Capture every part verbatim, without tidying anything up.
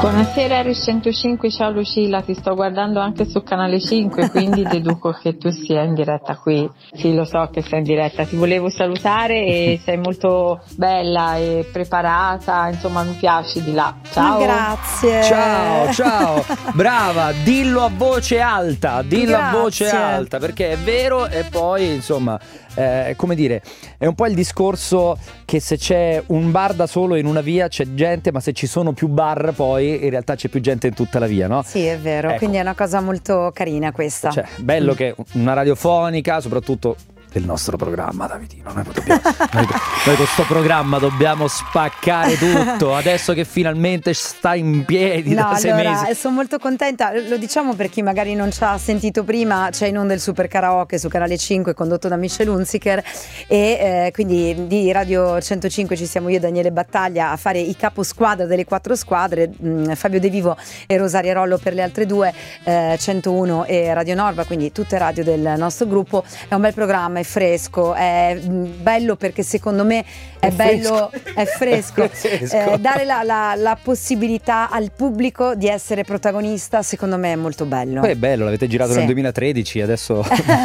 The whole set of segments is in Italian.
Buonasera R centocinque, ciao Lucilla, ti sto guardando anche su Canale cinque, quindi deduco che tu sia in diretta qui. Sì, lo so che sei in diretta, ti volevo salutare e sei molto bella e preparata, insomma mi piaci di là. Ciao. Ma grazie. Ciao, ciao, brava, dillo a voce alta, dillo Grazie. a voce alta, perché è vero e poi insomma, eh, come dire, è un po' il discorso che se c'è un bar da solo in una via c'è gente, ma se ci sono più bar poi in realtà c'è più gente in tutta la via, no? Sì, è vero, Ecco. Quindi è una cosa molto carina questa. Cioè, bello che una radiofonica, soprattutto del nostro programma, Davidino, noi, dobbiamo, noi, noi con sto programma dobbiamo spaccare tutto, adesso che finalmente sta in piedi No, da sei allora, mesi. sono molto contenta, lo diciamo per chi magari non ci ha sentito prima, c'è in onda il Super Karaoke su Canale cinque condotto da Michelle Hunziker e eh, quindi di Radio centocinque ci siamo io e Daniele Battaglia a fare i caposquadra delle quattro squadre, mh, Fabio De Vivo e Rosaria Rollo per le altre due, eh, centouno e Radio Norva, quindi tutte radio del nostro gruppo. È un bel programma, è fresco, è mh, bello perché secondo me è, È bello, fresco. è fresco, È fresco. Eh, dare la, la, la possibilità al pubblico di essere protagonista secondo me è molto bello. Poi è bello, l'avete girato Sì. nel duemilatredici, adesso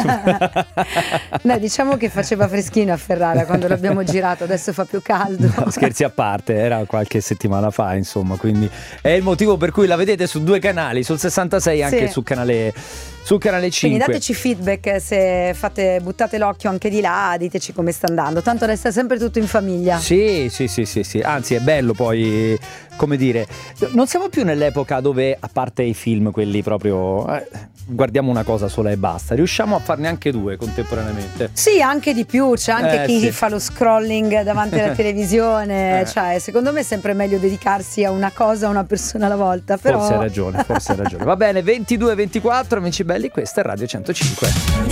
No, diciamo che faceva freschino a Ferrara quando l'abbiamo girato, adesso fa più caldo. no, scherzi a parte, era qualche settimana fa, insomma, quindi è il motivo per cui la vedete su due canali, sul sessantasei e anche Sì. su canale su canale cinque. Quindi dateci feedback se fate, buttate l'occhio anche di là, diteci come sta andando, tanto resta sempre tutto in famiglia. Sì, sì, sì, sì, sì, anzi è bello poi, come dire, non siamo più nell'epoca dove, a parte i film, quelli proprio, eh, guardiamo una cosa sola e basta, riusciamo a farne anche due contemporaneamente. Sì, anche di più, c'è anche Eh, chi sì. fa lo scrolling davanti alla televisione, Eh. cioè secondo me è sempre meglio dedicarsi a una cosa, a una persona alla volta, però Forse hai ragione, forse hai ragione. Va bene, ventidue e ventiquattro, amici belli, questa è Radio centocinque.